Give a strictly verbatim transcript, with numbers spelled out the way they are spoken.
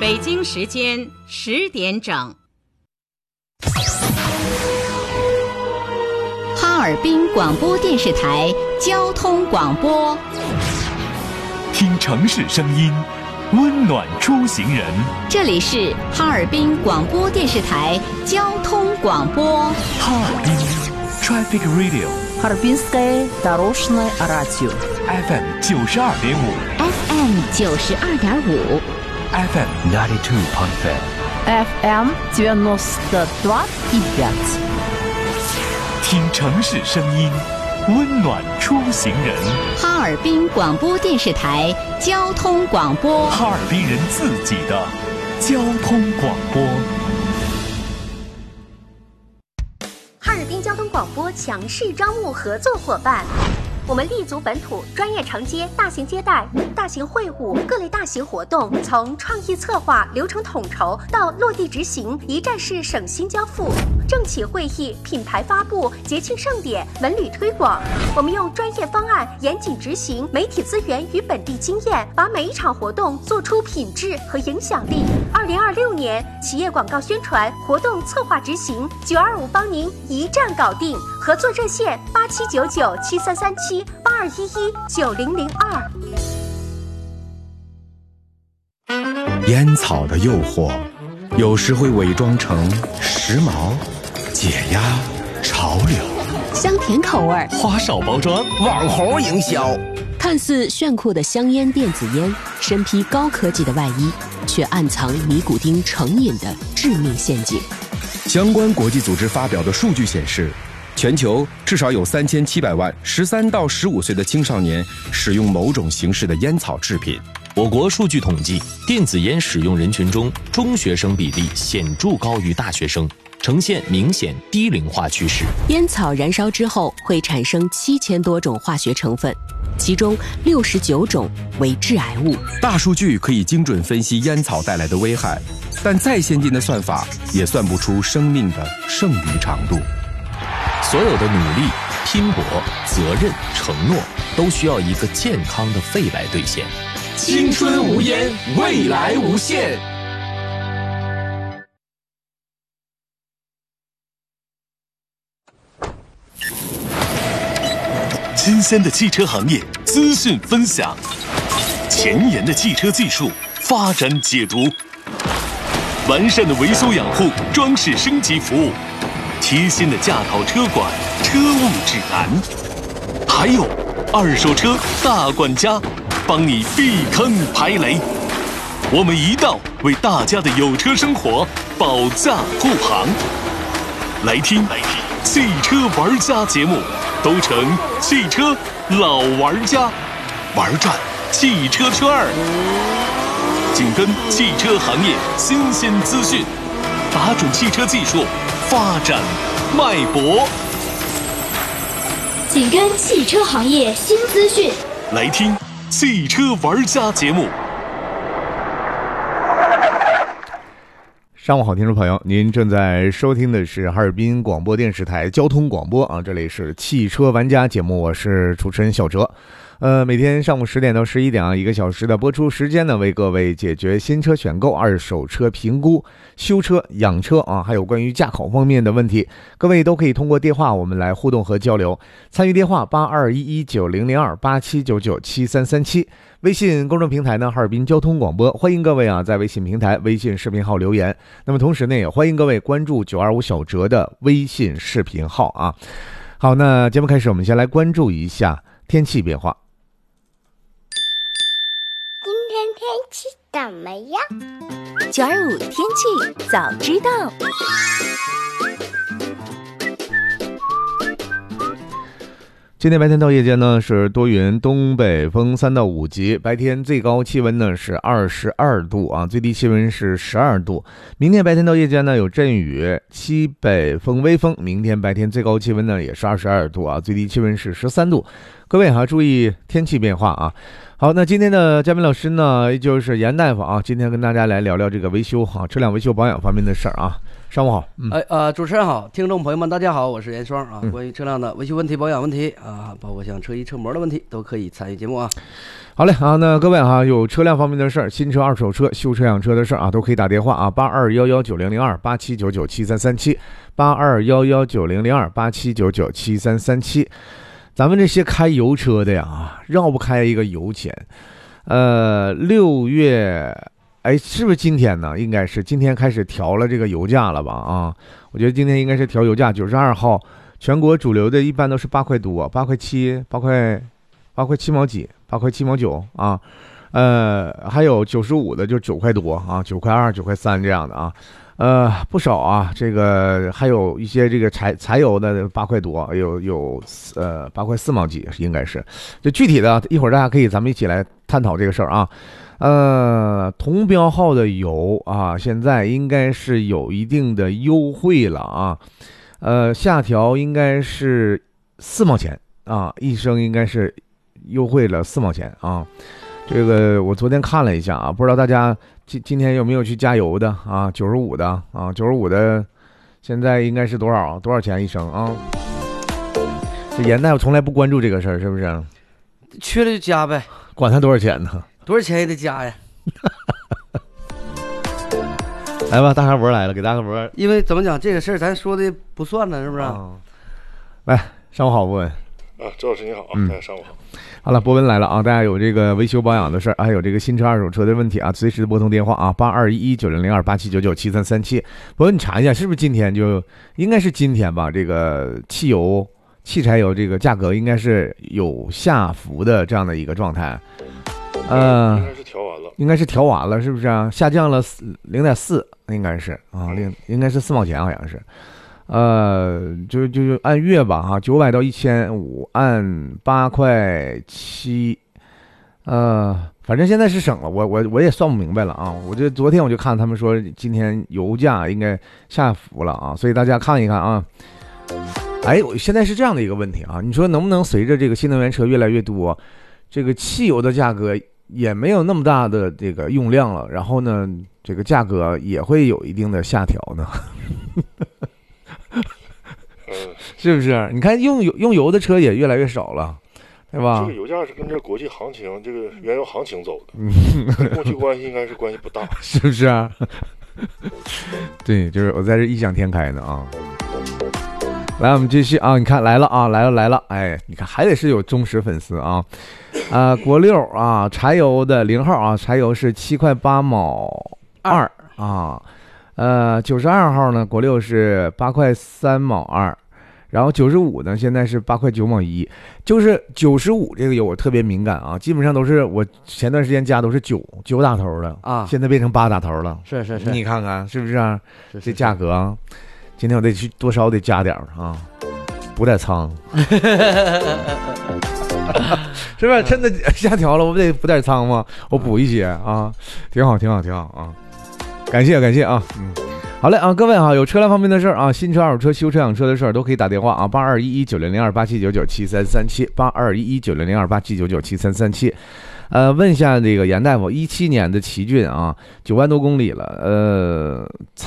北京时间十点整。 哈尔滨广播电视台交通广播， 听城市声音，温暖出行人。 这里是哈尔滨广播电视台交通广播。 哈尔滨 Traffic Radio， Харбинское дорожное радио F M 九十二点五 F M 九十二点五 F M ninety two point five F M девяносто два и пять。 听城市声音，温暖出行人。 哈尔滨广播电视台交通广播， 哈尔滨人自己的交通广播。 哈尔滨交通广播强势招募合作伙伴。我们立足本土，专业承接大型接待、大型会晤、各类大型活动，从创意策划、流程统筹到落地执行，一站式省心交付。政企会议、品牌发布、节庆盛典、文旅推广，我们用专业方案严谨执行，媒体资源与本地经验，把每一场活动做出品质和影响力。二零二六年企业广告宣传活动策划执行，九二五帮您一站搞定。合作热线八七九九七三三七八二一一九零零二。 烟草的诱惑，有时会伪装成时髦、解压、潮流， 香甜口味， 花哨包装， 网红营销， 看似炫酷的香烟电子烟，身披高科技的外衣，却暗藏尼古丁成瘾的致命陷阱。 相关国际组织发表的数据显示，全球至少有三千七百万十三到十五岁的青少年使用某种形式的烟草制品。 我国数据统计，电子烟使用人群中，中学生比例显著高于大学生，呈现明显低龄化趋势。 烟草燃烧之后会产生七千多种化学成分，其中六十九种为致癌物。 大数据可以精准分析烟草带来的危害，但再先进的算法也算不出生命的剩余长度。 所有的努力、拼搏、责任、承诺，都需要一个健康的肺来兑现。 青春无烟，未来无限。 新鲜的汽车行业资讯分享，前沿的汽车技术发展解读，完善的维修养护、装饰升级服务，贴心的驾考车管、车务指南，还有二手车大管家，帮你避坑排雷。我们一道为大家的有车生活保驾护航。来听来听汽车玩家节目，都成汽车老玩家，玩转汽车圈儿，紧跟汽车行业新鲜资讯，把准汽车技术发展脉搏， 紧跟汽车行业新资讯。 来听汽车玩家节目。 上午好，听众朋友，您正在收听的是哈尔滨广播电视台交通广播啊，这里是汽车玩家节目，我是主持人小哲。呃，每天上午十点到十一点啊，一个小时的播出时间呢，为各位解决新车选购、二手车评估、修车、养车啊，还有关于驾考方面的问题，各位都可以通过电话我们来互动和交流。参与电话八二一一九零零二八七九九七三三七。微信公众平台呢，哈尔滨交通广播，欢迎各位啊在微信平台、微信视频号留言。那么同时呢，也欢迎各位关注九二五小哲的微信视频号啊。好，那节目开始，我们先来关注一下天气变化。 今天天气怎么样？ 九二五天气早知道。 今天白天到夜间呢是多云，东北风三到五级，白天最高气温呢是二十二度啊，最低气温是十二度。明天白天到夜间呢有阵雨，西北风微风，明天白天最高气温呢也是二十二度啊，最低气温是十三度。各位还注意天气变化啊。好，那今天的嘉宾老师呢就是严大夫啊，今天跟大家来聊聊这个维修啊，车辆维修保养方面的事儿啊。 上午好。 嗯、哎呃，主持人好，听众朋友们大家好，我是严双啊。嗯、关于车辆的维修问题、保养问题啊，包括像车衣、车膜的问题，都可以参与节目啊。 好嘞啊，那各位哈，有车辆方面的事儿，新车、二手车、修车、养车的事儿啊，都可以打电话啊，八二幺幺九零零二八七九九七三三七，八二幺幺九零零二八七九九七三三七。咱们这些开油车的呀，绕不开一个油钱。呃，六月，哎，是不是今天呢？应该是今天开始调了这个油价了吧？啊，我觉得今天应该是调油价，九十二号，全国主流的一般都是八块多，八块七，八块，八块七毛几。八块七毛九啊，呃，还有九十五的就九块多啊，九块二、九块三这样的啊，呃，不少啊。这个还有一些这个柴柴油的八块多，有有呃八块四毛几，应该是。这具体的一会儿大家可以咱们一起来探讨这个事儿啊。呃，同标号的油啊，现在应该是有一定的优惠了啊，呃，下调应该是四毛钱啊，一升应该是。优惠了四毛钱啊！这个我昨天看了一下啊，不知道大家今今天有没有去加油的啊？九十五的啊，九十五的现在应该是多少多少钱一升啊？这严大夫从来不关注这个事儿，是不是？ 缺了就加呗， 管他多少钱呢？ 多少钱也得加呀！ 来吧，大咖博来了，给大咖博。 因为怎么讲这个事儿，咱说的不算呢，是不是？ 啊、来，上午好，博文。 啊，周老师你好，嗯、大家上午好。 好了，博文来了啊！大家有这个维修保养的事儿，还有这个新车、二手车的问题啊，随时拨通电话啊，八二一一九零零二八七九九七三三七。博文，你查一下，是不是今天就应该是今天吧？这个汽油、汽柴油这个价格应该是有下浮的这样的一个状态。呃， 应该是调完了， 应该是调完了，是不是啊？下降了零点四，应该是啊，零应该是四毛钱，好像是。呃，就就按月吧哈，九百到一千五，按八块七，呃，反正现在是省了，我我我也算不明白了啊。我这昨天我就看他们说今天油价应该下浮了啊，所以大家看一看啊。哎，我现在是这样的一个问题啊，你说能不能随着这个新能源车越来越多，这个汽油的价格也没有那么大的这个用量了，然后呢，这个价格也会有一定的下调呢？是不是？你看用油用油的车也越来越少了，对吧？ 这个油价是跟这国际行情、这个原油行情走的，供需关系应该是关系不大， 是不是啊？对，就是我在这异想天开呢啊。来，我们继续啊！你看来了啊，来了来了！哎，你看还得是有忠实粉丝啊。啊、呃，国六啊，柴油的零号啊，柴油是七块八毛二啊。呃，九十二号呢，国六是八块三毛二，然后九十五呢，现在是八块九毛一。就是九十五这个油我特别敏感啊，基本上都是我前段时间加都是九九打头的啊， 现在变成八打头了。 是是是， 你看看是不是啊？ 是是是， 这价格啊，今天我得去多少得加点啊，补点仓，是不是？真的下调了，我不得补点仓吗？我补一些啊，挺好挺好挺好啊。感谢感谢啊，嗯，好嘞啊，各位啊，有车辆方面的事儿啊，新车、二手车、修车、养车的事儿都可以打电话啊，八二一一九零零二八七九九七三三七，八二一一九零零二八七九九七三三七。呃，问一下这个严大夫，一七年的奇骏啊，九万多公里了，呃。